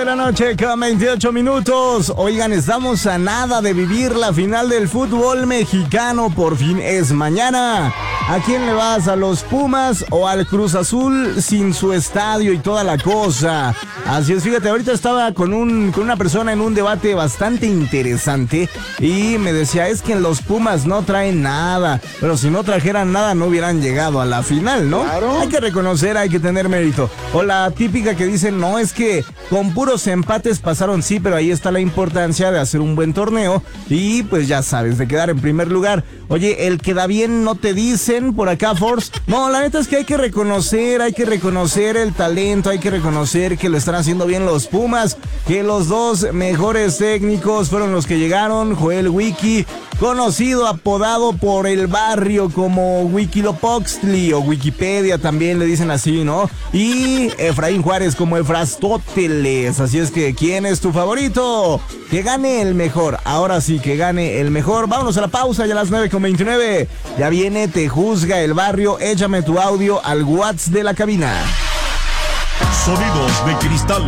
de la noche con 28 minutos. Oigan, estamos a nada de vivir la final del fútbol mexicano. Por fin es mañana. ¿A quién le vas? ¿A los Pumas o al Cruz Azul sin su estadio y toda la cosa? Así es, fíjate, ahorita estaba con una persona en un debate bastante interesante y me decía, es que los Pumas no traen nada, pero si no trajeran nada no hubieran llegado a la final, ¿no? Claro. Hay que reconocer, hay que tener mérito. O la típica que dicen, no, es que con puros empates pasaron, sí, pero ahí está la importancia de hacer un buen torneo y pues ya sabes, de quedar en primer lugar. Oye, el que da bien no te dicen por acá, Force. No, la neta es que hay que reconocer el talento, hay que reconocer que lo están haciendo bien los Pumas, que los dos mejores técnicos fueron los que llegaron. Joel Wiki, conocido, apodado por el barrio como Wikilopochtli o Wikipedia, también le dicen así, ¿no? Y Efraín Juárez como Efrastóteles. Así es que, ¿quién es tu favorito? Que gane el mejor. Ahora sí, que gane el mejor. Vámonos a la pausa, ya a las 9:29. Ya viene Te Juzga el Barrio. Échame tu audio al WhatsApp de la cabina. Sonidos de Cristal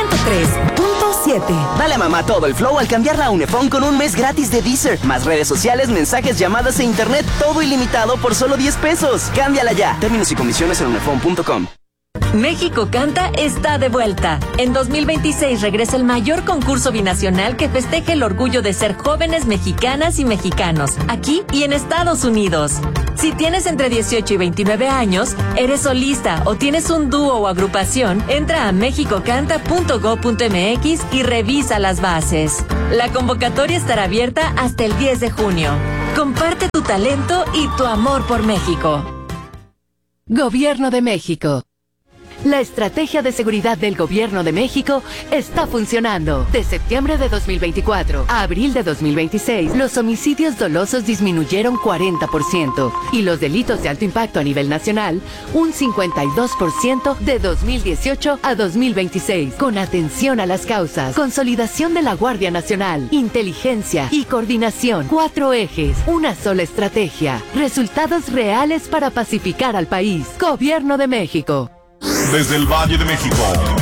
103.7. Dale a mamá todo el flow al cambiarla a Unifón con un mes gratis de Deezer. Más redes sociales, mensajes, llamadas e internet. Todo ilimitado por solo 10 pesos. Cámbiala ya. Términos y condiciones en unifón.com. México Canta está de vuelta. En 2026 regresa el mayor concurso binacional que festeja el orgullo de ser jóvenes mexicanas y mexicanos, aquí y en Estados Unidos. Si tienes entre 18 y 29 años, eres solista o tienes un dúo o agrupación, entra a mexicocanta.go.mx y revisa las bases. La convocatoria estará abierta hasta el 10 de junio. Comparte tu talento y tu amor por México. Gobierno de México. La estrategia de seguridad del Gobierno de México está funcionando. De septiembre de 2024 a abril de 2026, los homicidios dolosos disminuyeron 40% y los delitos de alto impacto a nivel nacional un 52% de 2018 a 2026. Con atención a las causas, consolidación de la Guardia Nacional, inteligencia y coordinación. 4 ejes, una sola estrategia. Resultados reales para pacificar al país. Gobierno de México. Desde el Valle de México,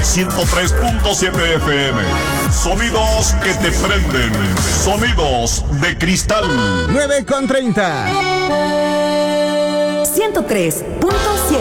103.7 FM. Sonidos que te prenden. Sonidos de Cristal. 9:30. 103.7.